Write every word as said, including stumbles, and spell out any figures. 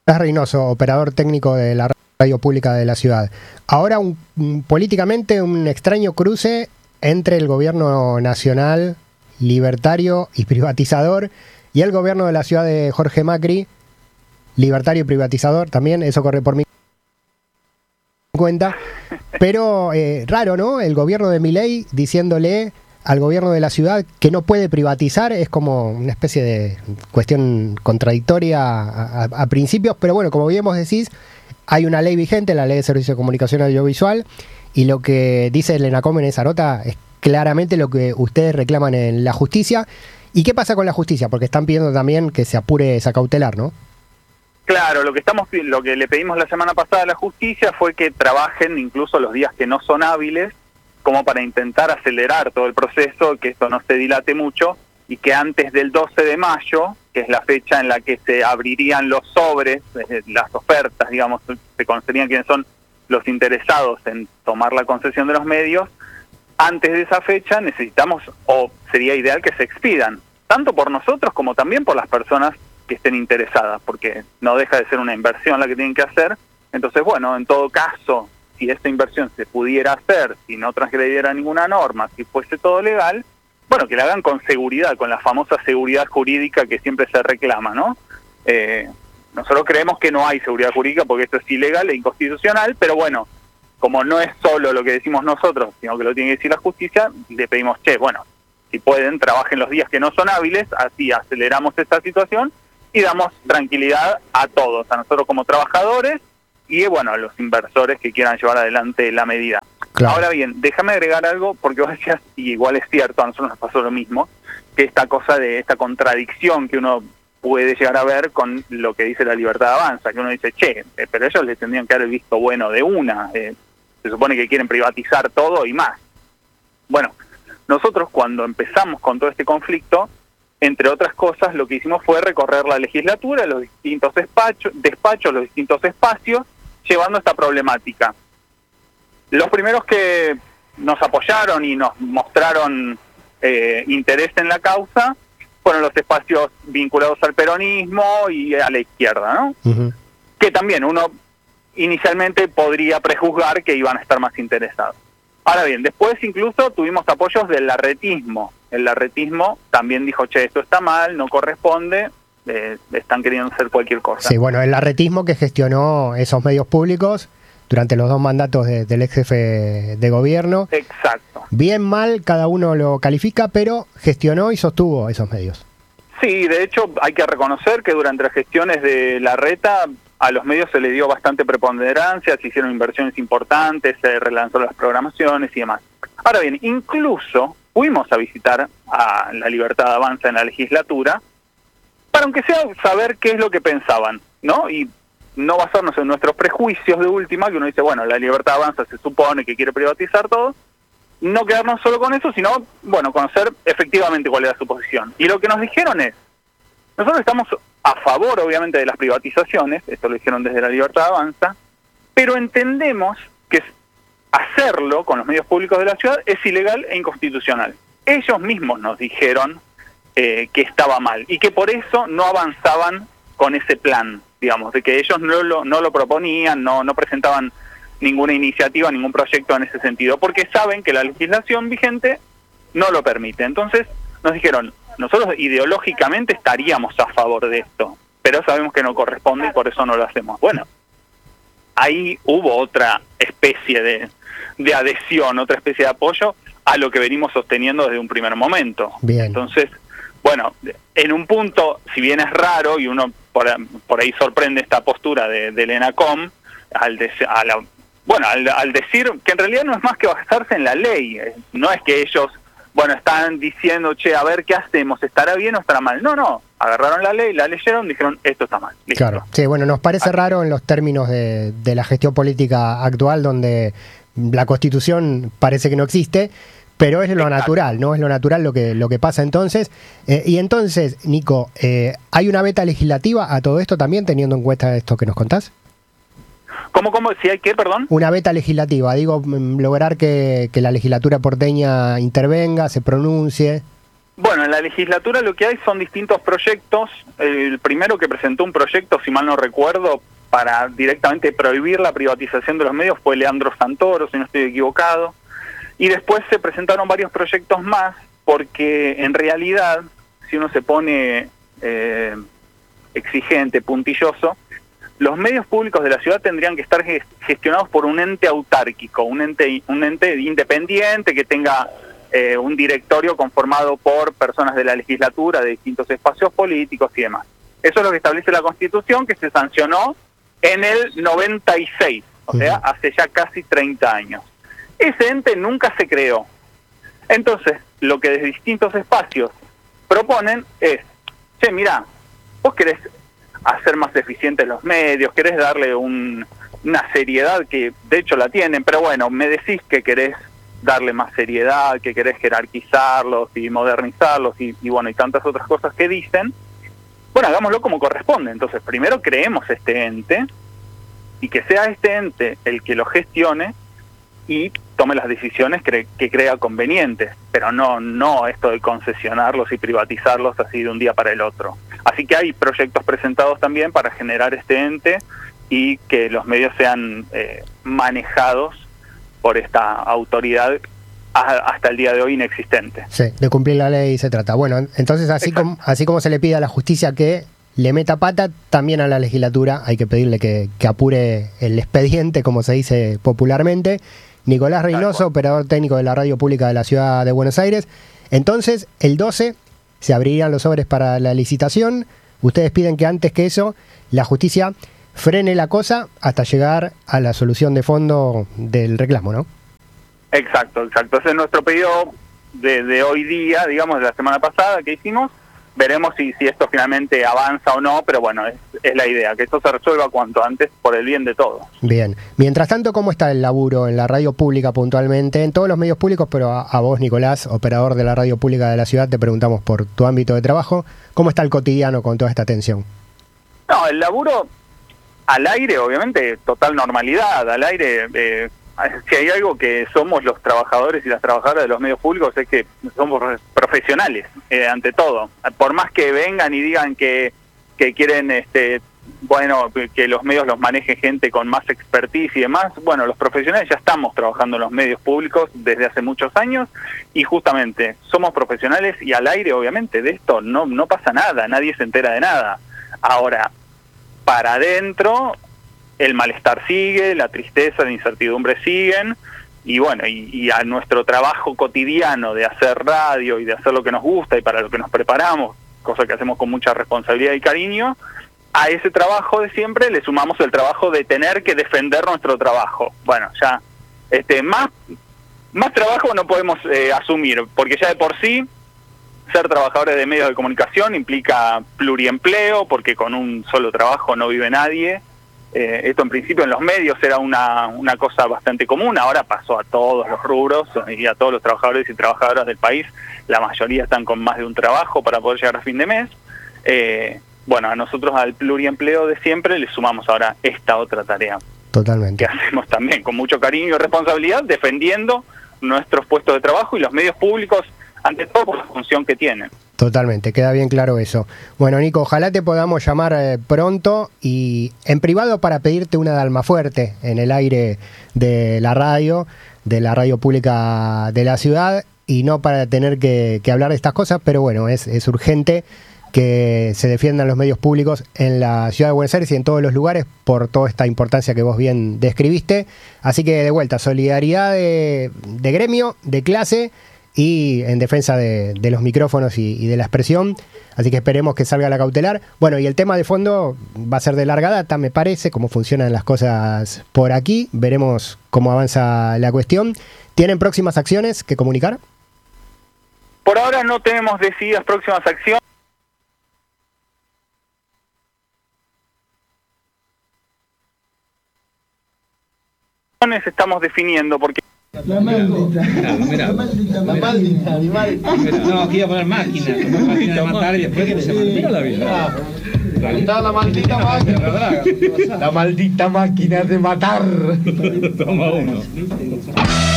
Reynoso, operador técnico de la radio pública de la ciudad. Ahora, un, un, políticamente, un extraño cruce entre el gobierno nacional, libertario y privatizador, y el gobierno de la ciudad de Jorge Macri, libertario y privatizador también, eso corre por mi cuenta. Pero eh, raro, ¿no? El gobierno de Milei diciéndole al gobierno de la ciudad que no puede privatizar, es como una especie de cuestión contradictoria a, a, a principios, pero bueno, como bien vos decís, hay una ley vigente, la Ley de Servicio de Comunicación Audiovisual, y lo que dice el ENACOM en esa nota es claramente lo que ustedes reclaman en la justicia. ¿Y qué pasa con la justicia? Porque están pidiendo también que se apure esa cautelar, ¿no? Claro, lo que estamos, lo que le pedimos la semana pasada a la justicia fue que trabajen incluso los días que no son hábiles, como para intentar acelerar todo el proceso, que esto no se dilate mucho, y que antes del doce de mayo, que es la fecha en la que se abrirían los sobres, las ofertas, digamos, se conocerían quiénes son los interesados en tomar la concesión de los medios, antes de esa fecha necesitamos, o sería ideal que se expidan, tanto por nosotros como también por las personas que estén interesadas, porque no deja de ser una inversión la que tienen que hacer. Entonces, bueno, en todo caso, si esta inversión se pudiera hacer, si no transgrediera ninguna norma, si fuese todo legal, bueno, que la hagan con seguridad, con la famosa seguridad jurídica que siempre se reclama, ¿no? Eh, nosotros creemos que no hay seguridad jurídica porque esto es ilegal e inconstitucional, pero bueno, como no es solo lo que decimos nosotros, sino que lo tiene que decir la justicia, le pedimos, che, bueno, si pueden, trabajen los días que no son hábiles, así aceleramos esta situación y damos tranquilidad a todos, a nosotros como trabajadores, y bueno, a los inversores que quieran llevar adelante la medida. Claro. Ahora bien, déjame agregar algo, porque vos decías, y igual es cierto, a nosotros nos pasó lo mismo, que esta cosa de esta contradicción que uno puede llegar a ver con lo que dice la libertad de avanza, que uno dice, che, eh, pero ellos le tendrían que haber visto bueno de una, eh, se supone que quieren privatizar todo y más. Bueno, nosotros cuando empezamos con todo este conflicto, entre otras cosas, lo que hicimos fue recorrer la legislatura, los distintos despachos, despachos los distintos espacios, llevando esta problemática. Los primeros que nos apoyaron y nos mostraron eh, interés en la causa fueron los espacios vinculados al peronismo y a la izquierda, ¿no? Uh-huh. Que también uno inicialmente podría prejuzgar que iban a estar más interesados. Ahora bien, después incluso tuvimos apoyos del larretismo. El larretismo también dijo, che, esto está mal, no corresponde, eh, están queriendo hacer cualquier cosa. Sí, bueno, el larretismo que gestionó esos medios públicos durante los dos mandatos de, del ex jefe de gobierno. Exacto. Bien, mal, cada uno lo califica, pero gestionó y sostuvo esos medios. Sí, de hecho hay que reconocer que durante las gestiones de Larreta a los medios se le dio bastante preponderancia, se hicieron inversiones importantes, se relanzó las programaciones y demás. Ahora bien, incluso fuimos a visitar a la Libertad Avanza en la legislatura, para aunque sea saber qué es lo que pensaban, ¿no? Y no basarnos en nuestros prejuicios de última, que uno dice, bueno, la Libertad Avanza se supone que quiere privatizar todo, no quedarnos solo con eso, sino, bueno, conocer efectivamente cuál era su posición. Y lo que nos dijeron es, nosotros estamos a favor, obviamente, de las privatizaciones, esto lo dijeron desde la Libertad Avanza, pero entendemos que hacerlo con los medios públicos de la ciudad es ilegal e inconstitucional. Ellos mismos nos dijeron eh, que estaba mal y que por eso no avanzaban con ese plan, digamos, de que ellos no lo, no lo proponían, no, no presentaban ninguna iniciativa, ningún proyecto en ese sentido, porque saben que la legislación vigente no lo permite. Entonces nos dijeron, nosotros ideológicamente estaríamos a favor de esto, pero sabemos que no corresponde y por eso no lo hacemos. Bueno, ahí hubo otra especie de, de adhesión, otra especie de apoyo a lo que venimos sosteniendo desde un primer momento. Bien. Entonces, bueno, en un punto, si bien es raro y uno por, por ahí sorprende esta postura de, del ENACOM, al, de, a la, bueno, al, al decir que en realidad no es más que basarse en la ley, no es que ellos, bueno, están diciendo, che, a ver qué hacemos, ¿estará bien o estará mal? No, no, agarraron la ley, la leyeron, dijeron, esto está mal. Listo. Claro, sí, bueno, nos parece Así. raro en los términos de, de la gestión política actual, donde la Constitución parece que no existe, pero es lo Exacto. natural, ¿no? Es lo natural lo que, lo que pasa entonces. Eh, y entonces, Nico, eh, ¿hay una beta legislativa a todo esto también, teniendo en cuenta esto que nos contás? ¿Cómo, cómo? ¿Si hay qué, perdón? Una beta legislativa, digo, lograr que, que la legislatura porteña intervenga, se pronuncie. Bueno, en la legislatura lo que hay son distintos proyectos. El primero que presentó un proyecto, si mal no recuerdo, para directamente prohibir la privatización de los medios fue Leandro Santoro, si no estoy equivocado. Y después se presentaron varios proyectos más, porque en realidad, si uno se pone eh, exigente, puntilloso, los medios públicos de la ciudad tendrían que estar gestionados por un ente autárquico, un ente, un ente independiente que tenga eh, un directorio conformado por personas de la legislatura, de distintos espacios políticos y demás. Eso es lo que establece la Constitución, que se sancionó en el noventa y seis, o sea, hace ya casi treinta años. Ese ente nunca se creó. Entonces, lo que desde distintos espacios proponen es, che, mirá, vos querés hacer más eficientes los medios, querés darle un, una seriedad que de hecho la tienen, pero bueno, me decís que querés darle más seriedad, que querés jerarquizarlos y modernizarlos y, y bueno, y tantas otras cosas que dicen. Bueno, hagámoslo como corresponde. Entonces, primero creemos este ente y que sea este ente el que lo gestione y tome las decisiones que, que crea convenientes, pero no no esto de concesionarlos y privatizarlos así de un día para el otro. Así que hay proyectos presentados también para generar este ente y que los medios sean eh, manejados por esta autoridad a, hasta el día de hoy inexistente. Sí, de cumplir la ley se trata. Bueno, entonces así como, así como se le pide a la justicia que le meta pata, también a la legislatura hay que pedirle que, que apure el expediente, como se dice popularmente. Nicolás Reynoso, operador técnico de la Radio Pública de la Ciudad de Buenos Aires. Entonces, el doce se abrirían los sobres para la licitación. Ustedes piden que antes que eso, la justicia frene la cosa hasta llegar a la solución de fondo del reclamo, ¿no? Exacto, exacto. Ese es nuestro pedido de, de hoy día, digamos, de la semana pasada que hicimos. Veremos si, si esto finalmente avanza o no, pero bueno, es, es la idea, que esto se resuelva cuanto antes por el bien de todos. Bien. Mientras tanto, ¿cómo está el laburo en la radio pública puntualmente? En todos los medios públicos, pero a, a vos, Nicolás, operador de la radio pública de la ciudad, te preguntamos por tu ámbito de trabajo. ¿Cómo está el cotidiano con toda esta tensión? No, el laburo al aire, obviamente, total normalidad. Al aire, eh, si hay algo que somos los trabajadores y las trabajadoras de los medios públicos es que somos profesionales, eh, ante todo. Por más que vengan y digan que, que quieren, este, bueno, que los medios los maneje gente con más expertise y demás, bueno, los profesionales ya estamos trabajando en los medios públicos desde hace muchos años y justamente somos profesionales y al aire, obviamente, de esto no, no pasa nada, nadie se entera de nada. Ahora, para adentro, el malestar sigue, la tristeza, la incertidumbre siguen, y bueno, y, y a nuestro trabajo cotidiano de hacer radio y de hacer lo que nos gusta y para lo que nos preparamos, cosa que hacemos con mucha responsabilidad y cariño, a ese trabajo de siempre le sumamos el trabajo de tener que defender nuestro trabajo. Bueno, ya este más, más trabajo no podemos eh, asumir, porque ya de por sí ser trabajadores de medios de comunicación implica pluriempleo, porque con un solo trabajo no vive nadie. Eh, esto en principio en los medios era una, una cosa bastante común, ahora pasó a todos los rubros y a todos los trabajadores y trabajadoras del país. La mayoría están con más de un trabajo para poder llegar a fin de mes. Eh, bueno, a nosotros al pluriempleo de siempre le sumamos ahora esta otra tarea. Totalmente. Que hacemos también con mucho cariño y responsabilidad, defendiendo nuestros puestos de trabajo y los medios públicos, ante todo por la función que tienen. Totalmente, queda bien claro eso. Bueno, Nico, ojalá te podamos llamar eh, pronto y en privado para pedirte una de Almafuerte en el aire de la radio, de la radio pública de la ciudad, y no para tener que, que hablar de estas cosas, pero bueno, es, es urgente que se defiendan los medios públicos en la ciudad de Buenos Aires y en todos los lugares por toda esta importancia que vos bien describiste. Así que de vuelta, solidaridad de, de gremio, de clase, y en defensa de, de los micrófonos y, y de la expresión, así que esperemos que salga la cautelar. Bueno, y el tema de fondo va a ser de larga data, me parece, cómo funcionan las cosas por aquí, veremos cómo avanza la cuestión. ¿Tienen próximas acciones que comunicar? Por ahora no tenemos decididas próximas acciones. Estamos definiendo, porque La maldita. La maldita, la maldita, animal. No, aquí iba a poner máquina. Máquina de matar y después que se maldita la vida. Está la maldita máquina. La maldita máquina de matar. Toma uno.